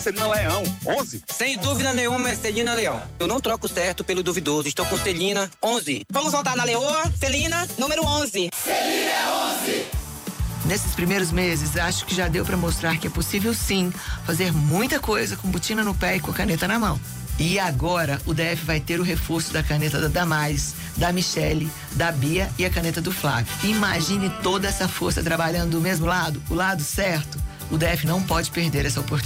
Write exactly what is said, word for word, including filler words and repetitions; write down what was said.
Celina Leão, onze. Sem dúvida nenhuma, é Celina Leão. Eu não troco certo pelo duvidoso. Estou com Celina, onze. Vamos voltar na Leoa. Celina, número onze. Celina é onze. Nesses primeiros meses, acho que já deu para mostrar que é possível sim fazer muita coisa com botina no pé e com a caneta na mão. E agora o D F vai ter o reforço da caneta da Damares, da Michele, da Bia e a caneta do Flávio. Imagine toda essa força trabalhando do mesmo lado, o lado certo. O D F não pode perder essa oportunidade.